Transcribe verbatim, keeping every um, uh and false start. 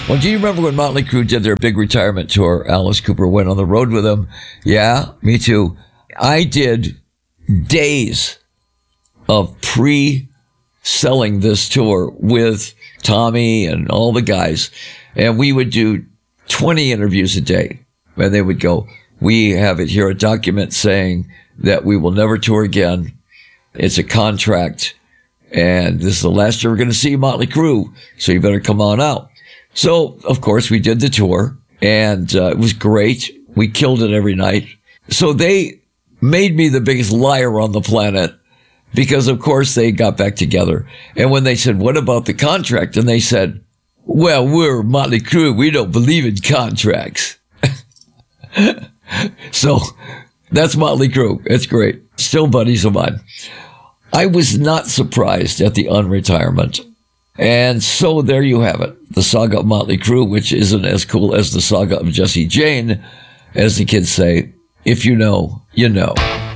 Well, do you remember when Motley Crue did their big retirement tour? Alice Cooper went on the road with them. Yeah, me too. I did days of pre-selling this tour with Tommy and all the guys. And we would do twenty interviews a day. And they would go, we have it here, a document saying that we will never tour again. It's a contract. And this is the last year we're going to see Motley Crue. So you better come on out. So, of course, we did the tour. And uh, it was great. We killed it every night. So they made me the biggest liar on the planet. Because, of course, they got back together. And when they said, what about the contract? And they said, well, we're Motley Crue. We don't believe in contracts. So that's Motley Crue. It's great. Still buddies of mine. I was not surprised at the unretirement. And so there you have it. The saga of Motley Crue, which isn't as cool as the saga of Jesse Jane, as the kids say. If you know, you know.